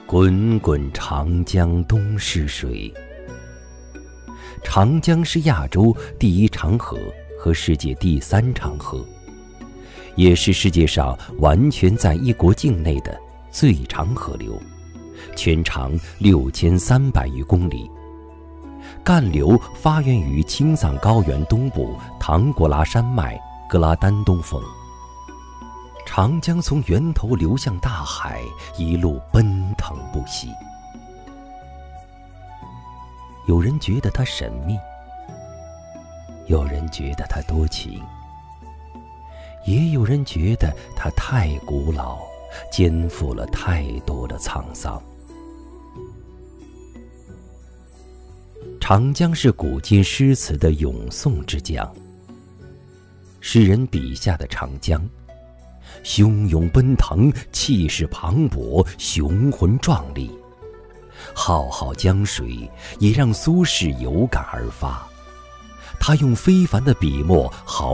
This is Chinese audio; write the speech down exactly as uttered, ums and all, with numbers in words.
滚滚长江东逝水。长江是亚洲第一长河和世界第三长河，也是世界上完全在一国境内的最长河流，全长六千三百余公里。干流发源于青藏高原东部唐古拉山脉格拉丹东峰。长江从源头流向大海，一路奔腾不息。有人觉得它神秘，有人觉得它多情，也有人觉得它太古老，肩负了太多的沧桑。长江是古今诗词的咏颂之江，诗人笔下的长江汹涌奔腾，气势磅礴，雄浑壮丽。浩浩江水也让苏轼有感而发，他用非凡的笔墨豪